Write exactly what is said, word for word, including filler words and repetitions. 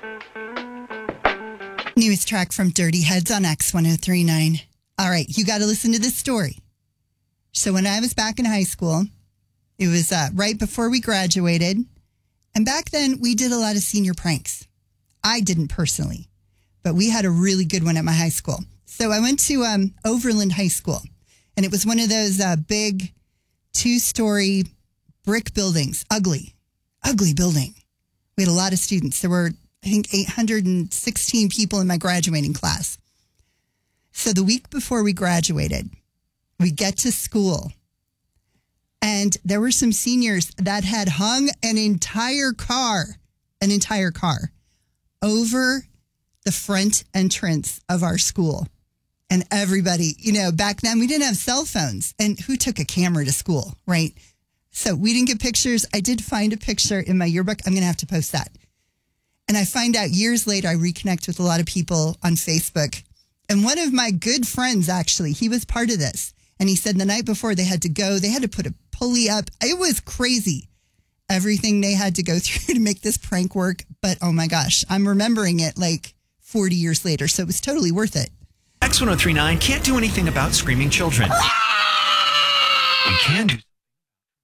Newest track from Dirty Heads on X ten thirty-nine. All right, you got to listen to this story. So when I was back in high school, it was uh, right before we graduated. And back then, we did a lot of senior pranks. I didn't personally, but we had a really good one at my high school. So I went to um, Overland High School, and it was one of those uh, big two-story brick buildings. Ugly, ugly building. We had a lot of students. There were, I think, eight hundred sixteen people in my graduating class. So the week before we graduated, we get to school, and there were some seniors that had hung an entire car, an entire car, over the front entrance of our school. And everybody, you know, back then we didn't have cell phones. And who took a camera to school, right? So we didn't get pictures. I did find a picture in my yearbook. I'm going to have to post that. And I find out years later, I reconnect with a lot of people on Facebook. And one of my good friends, actually, he was part of this. And he said the night before they had to go, they had to put a pulley up. It was crazy, everything they had to go through to make this prank work. But oh my gosh, I'm remembering it like forty years later. So it was totally worth it. X ten thirty-nine can't do anything about screaming children. We can do